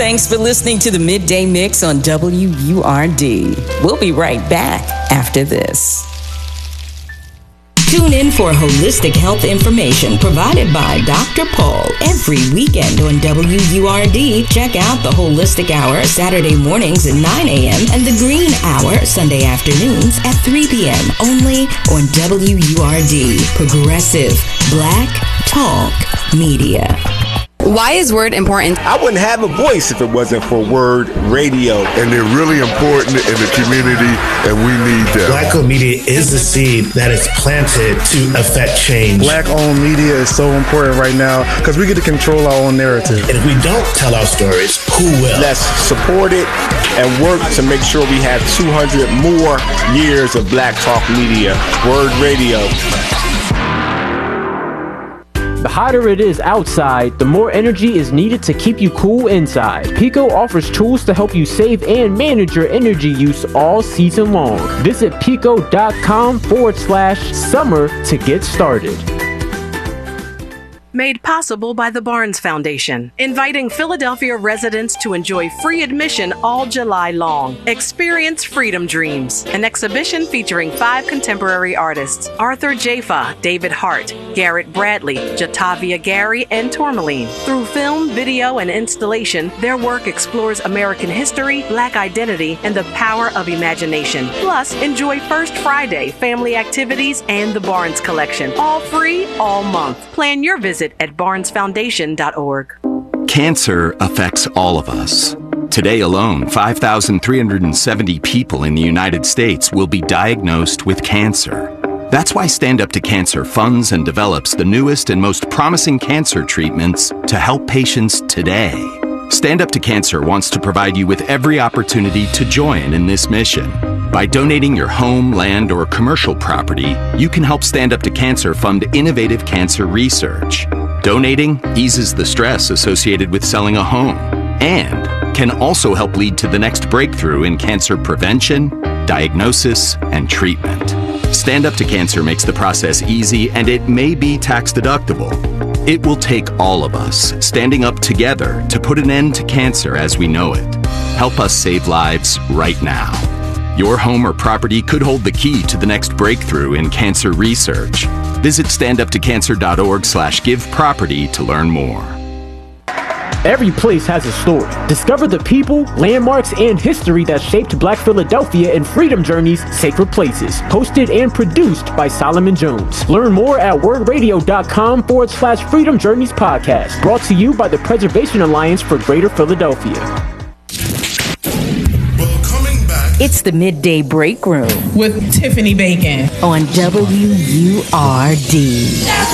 Thanks for listening to the Midday Mix on WURD. We'll be right back after this. Tune in for holistic health information provided by Dr. Paul every weekend on WURD. Check out the Holistic Hour Saturday mornings at 9 a.m. and the Green Hour Sunday afternoons at 3 p.m. only on WURD. Progressive Black Talk Media. Why is Word important? I wouldn't have a voice if it wasn't for Word Radio. And they're really important in the community, and we need them. Black-owned media is the seed that is planted to affect change. Black-owned media is so important right now because we get to control our own narrative. And if we don't tell our stories, who will? Let's support it and work to make sure we have 200 more years of Black Talk Media. Word Radio. The hotter it is outside, the more energy is needed to keep you cool inside. Pico offers tools to help you save and manage your energy use all season long. Visit pico.com/summer to get started. Made possible by the Barnes Foundation, inviting Philadelphia residents to enjoy free admission all July long. Experience Freedom Dreams, an exhibition featuring 5 contemporary artists: Arthur Jafa, David Hart, Garrett Bradley, Jatavia Gary, and Tourmaline. Through film, video, and installation, their work explores American history, Black identity, and the power of imagination. Plus, enjoy First Friday, family activities, and the Barnes Collection. All free, all month. Plan your visit at barnesfoundation.org. Cancer affects all of us. Today alone, 5,370 people in the United States will be diagnosed with cancer. That's why Stand Up to Cancer funds and develops the newest and most promising cancer treatments to help patients today. Stand Up to Cancer wants to provide you with every opportunity to join in this mission. By donating your home, land, or commercial property, you can help Stand Up to Cancer fund innovative cancer research. Donating eases the stress associated with selling a home and can also help lead to the next breakthrough in cancer prevention, diagnosis, and treatment. Stand Up to Cancer makes the process easy, and it may be tax deductible. It will take all of us standing up together to put an end to cancer as we know it. Help us save lives right now. Your home or property could hold the key to the next breakthrough in cancer research. Visit standuptoccancer.org/giveproperty to learn more. Every place has a story. Discover the people, landmarks, and history that shaped Black Philadelphia in Freedom Journeys Sacred Places. Hosted and produced by Solomon Jones. Learn more at wordradio.com/Freedom Journeys podcast. Brought to you by the Preservation Alliance for Greater Philadelphia. It's the Midday Break Room with Tiffany Bacon on WURD.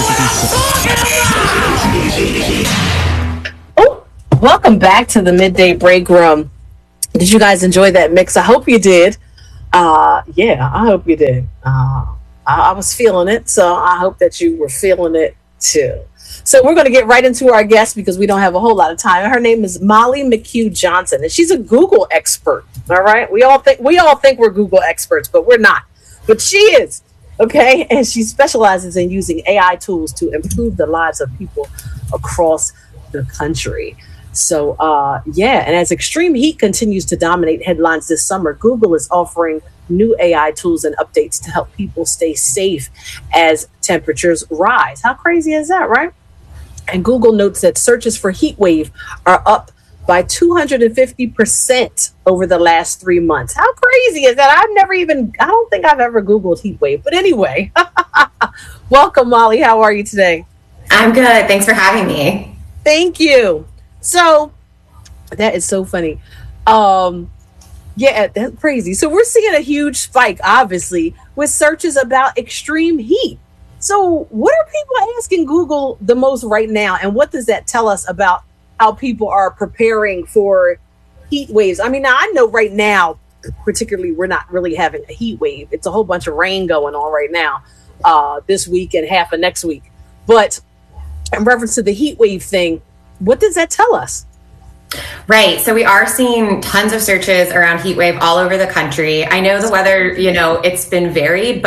Oh, welcome back to the Midday Break Room. Did you guys enjoy that mix? I hope you did. Yeah, I hope you did. I was feeling it, so I hope that you were feeling it too. So we're going to get right into our guest because we don't have a whole lot of time. Her name is Molly McHugh Johnson, and she's a Google expert. All right, we all think we're Google experts, but we're not. But she is, okay, and she specializes in using AI tools to improve the lives of people across the country. So, and as extreme heat continues to dominate headlines this summer, Google is offering new AI tools and updates to help people stay safe as temperatures rise. How crazy is that, right? And Google notes that searches for heat wave are up by 250% over the last 3 months. How crazy is that? I don't think I've ever Googled heat wave. But anyway, welcome, Molly. How are you today? I'm good. Thanks for having me. Thank you. So that is so funny. Yeah, that's crazy. So we're seeing a huge spike, obviously, with searches about extreme heat. So what are people asking Google the most right now? And what does that tell us about how people are preparing for heat waves? I mean, now I know right now, particularly, we're not really having a heat wave. It's a whole bunch of rain going on right now this week and half of next week. But in reference to the heat wave thing, what does that tell us? Right. So we are seeing tons of searches around heat wave all over the country. I know the weather, it's been varied, but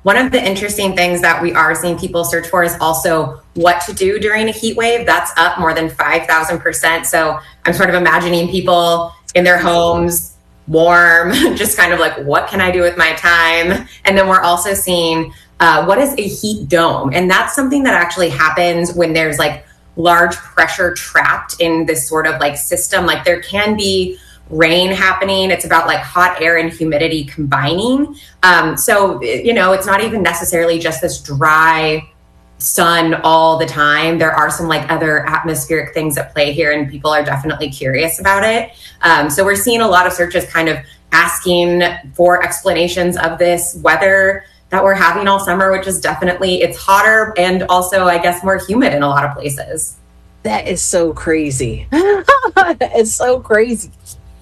one of the interesting things that we are seeing people search for is also what to do during a heat wave. That's up more than 5,000%. So I'm sort of imagining people in their homes, warm, just kind of like, what can I do with my time? And then we're also seeing what is a heat dome? And that's something that actually happens when there's like large pressure trapped in this sort of like system. Like there can be rain happening. It's about like hot air and humidity combining. So, you know, it's not even necessarily just this dry sun all the time. There are some like other atmospheric things at play here, and people are definitely curious about it. So we're seeing a lot of searches kind of asking for explanations of this weather that we're having all summer, which is definitely, it's hotter and also, I guess, more humid in a lot of places. That is so crazy. It's so crazy.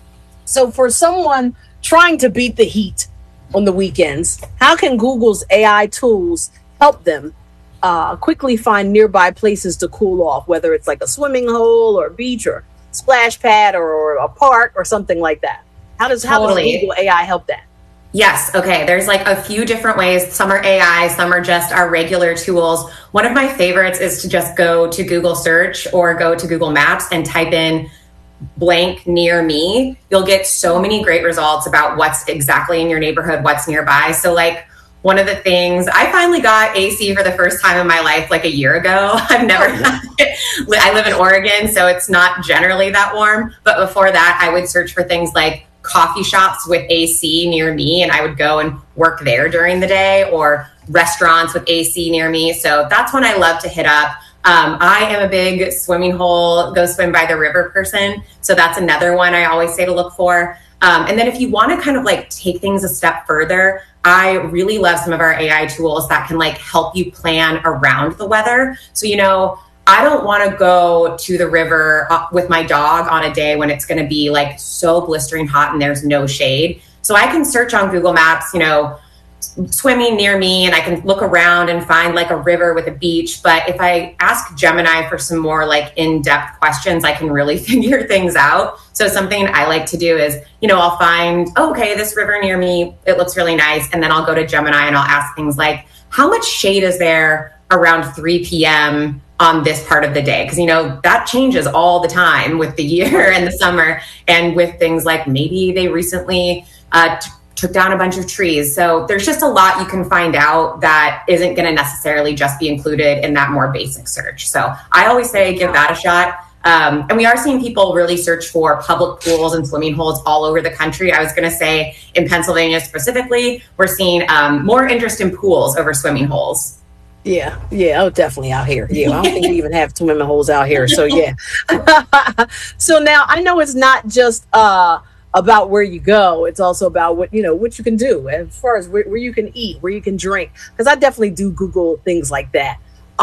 So for someone trying to beat the heat on the weekends, how can Google's AI tools help them quickly find nearby places to cool off, whether it's like a swimming hole or a beach or splash pad or a park or something like that? How does Google AI help that? Yes. Okay. There's like a few different ways. Some are AI, some are just our regular tools. One of my favorites is to just go to Google search or go to Google Maps and type in blank near me. You'll get so many great results about what's exactly in your neighborhood, what's nearby. So like one of the things, I finally got AC for the first time in my life like a year ago. I've never had it. I live in Oregon, so it's not generally that warm. But before that, I would search for things like coffee shops with AC near me, and I would go and work there during the day, or restaurants with AC near me. So that's one I love to hit up. I am a big swimming hole, go swim by the river person. So that's another one I always say to look for. And then if you want to kind of like take things a step further, I really love some of our AI tools that can like help you plan around the weather. So, you know, I don't want to go to the river with my dog on a day when it's going to be like so blistering hot and there's no shade. So I can search on Google Maps, you know, swimming near me, and I can look around and find like a river with a beach. But if I ask Gemini for some more like in-depth questions, I can really figure things out. So something I like to do is, you know, I'll find, okay, this river near me, it looks really nice. And then I'll go to Gemini and I'll ask things like, how much shade is there around 3 p.m. on this part of the day? Because, you know, that changes all the time with the year and the summer, and with things like maybe they recently took down a bunch of trees. So there's just a lot you can find out that isn't going to necessarily just be included in that more basic search. So I always say give that a shot. And we are seeing people really search for public pools and swimming holes all over the country. I was going to say in Pennsylvania specifically, we're seeing more interest in pools over swimming holes. Yeah. Oh, definitely out here. Yeah, I don't think we even have swimming holes out here. So yeah. So now I know it's not just about where you go. It's also about what you can do as far as where you can eat, where you can drink. Because I definitely do Google things like that.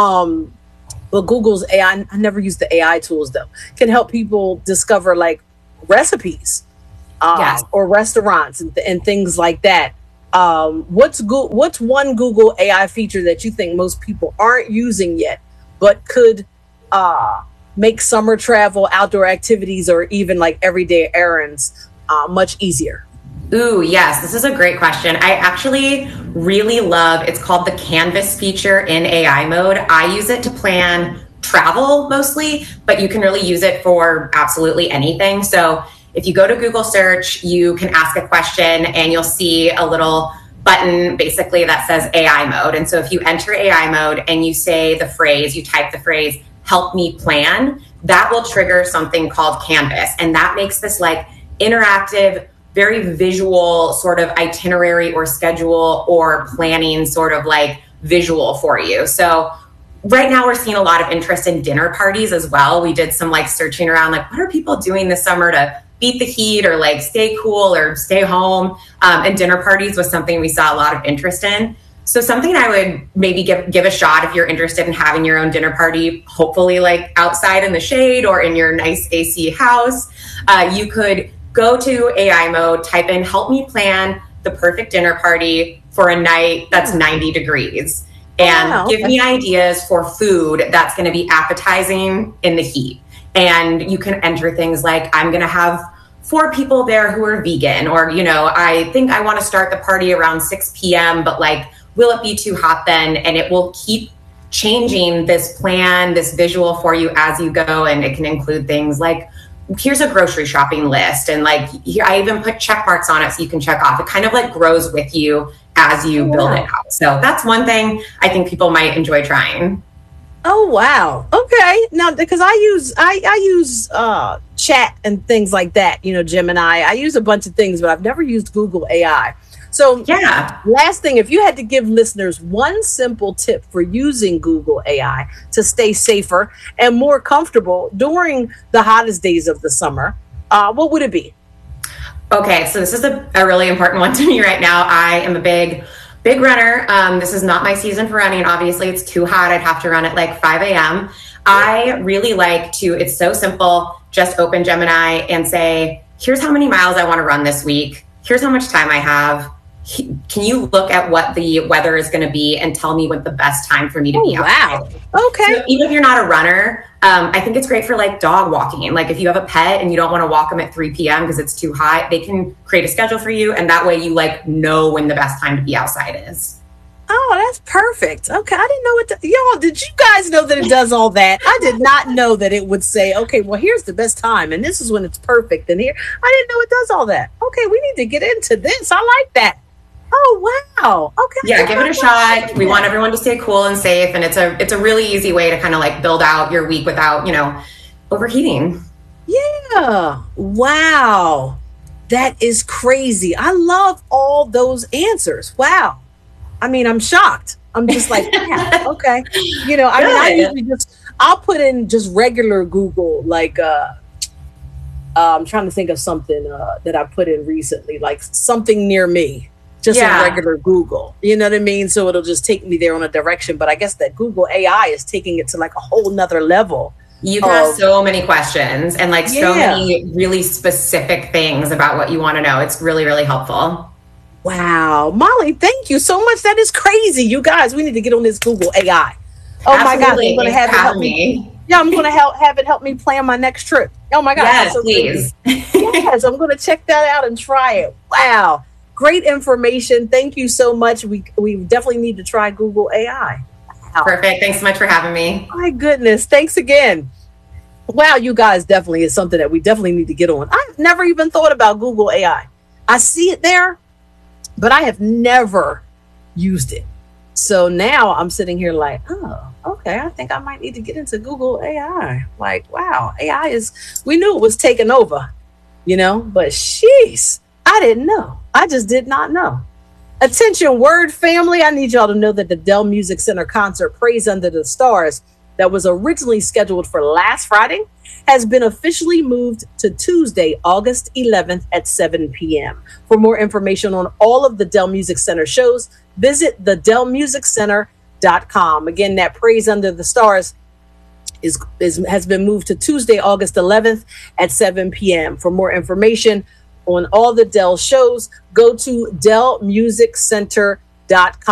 But Google's AI, I never use the AI tools though, can help people discover like recipes or restaurants and things like that. What's one Google AI feature that you think most people aren't using yet, but could make summer travel, outdoor activities, or even like everyday errands much easier? Ooh, yes, this is a great question. I actually really love, it's called the Canvas feature in AI mode. I use it to plan travel mostly, but you can really use it for absolutely anything. So if you go to Google search, you can ask a question and you'll see a little button basically that says AI mode. And so if you enter AI mode and you say you type the phrase, help me plan, that will trigger something called Canvas. And that makes this like interactive, very visual sort of itinerary or schedule or planning sort of like visual for you. So right now we're seeing a lot of interest in dinner parties as well. We did some like searching around, like what are people doing this summer to beat the heat or like stay cool or stay home? And dinner parties was something we saw a lot of interest in. So something I would maybe give a shot if you're interested in having your own dinner party, hopefully like outside in the shade or in your nice AC house, you could go to AI mode, type in, help me plan the perfect dinner party for a night that's 90 degrees. And give me ideas for food that's going to be appetizing in the heat. And you can enter things like, I'm going to have 4 people there who are vegan, or, I think I want to start the party around 6 p.m., but like will it be too hot then? And it will keep changing this plan, this visual for you as you go. And it can include things like, here's a grocery shopping list. And like, here, I even put check marks on it so you can check off. It kind of like grows with you as you build it out. So that's one thing I think people might enjoy trying. Oh, wow. Okay. Now, because I use chat and things like that, Gemini. I use a bunch of things, but I've never used Google AI. So yeah, last thing, if you had to give listeners one simple tip for using Google AI to stay safer and more comfortable during the hottest days of the summer, what would it be? Okay, so this is a really important one to me right now. I am a big runner. This is not my season for running. Obviously, it's too hot. I'd have to run at like 5 a.m. I really like to, it's so simple, just open Gemini and say, here's how many miles I want to run this week. Here's how much time I have. Can you look at what the weather is going to be and tell me what the best time for me to be out? Wow. Okay. So even if you're not a runner, I think it's great for like dog walking. Like if you have a pet and you don't want to walk them at 3 p.m. because it's too hot, they can create a schedule for you. And that way you like know when the best time to be outside is. Oh, that's perfect. Okay. I didn't know it. Y'all, did you guys know that it does all that? I did not know that it would say, okay, well, here's the best time. And this is when it's perfect. And here, I didn't know it does all that. Okay. We need to get into this. I like that. Oh, wow. Okay. Yeah, give it a shot. We want everyone to stay cool and safe. And it's a really easy way to kind of like build out your week without, overheating. Yeah. Wow. That is crazy. I love all those answers. Wow. I mean, I'm shocked. I'm just like, yeah, okay. I usually I'll put in just regular Google, like, I'm trying to think of something that I put in recently, like something near me. Just in regular Google, you know what I mean? So it'll just take me there on a direction. But I guess that Google AI is taking it to like a whole nother level. You can ask so many questions and like so many really specific things about what you want to know. It's really, really helpful. Wow. Molly, thank you so much. That is crazy. You guys, we need to get on this Google AI. Oh my God. I'm going to have it help me. Yeah, I'm going to have it help me plan my next trip. Oh my God. Yes, so please. Yes, I'm going to check that out and try it. Wow. Great information. Thank you so much. We definitely need to try Google AI. Wow. Perfect. Thanks so much for having me. My goodness. Thanks again. Wow, you guys definitely is something that we definitely need to get on. I've never even thought about Google AI. I see it there, but I have never used it. So now I'm sitting here like, oh, okay, I think I might need to get into Google AI. Like, wow, AI we knew it was taking over, but sheesh, I didn't know. I just did not know. Attention, Word family. I need y'all to know that the Dell Music Center concert, Praise Under the Stars, that was originally scheduled for last Friday, has been officially moved to Tuesday, August 11th at 7 p.m. For more information on all of the Dell Music Center shows, visit thedellmusiccenter.com. Again, that Praise Under the Stars has been moved to Tuesday, August 11th at 7 p.m. For more information on all the Dell shows, go to dellmusiccenter.com.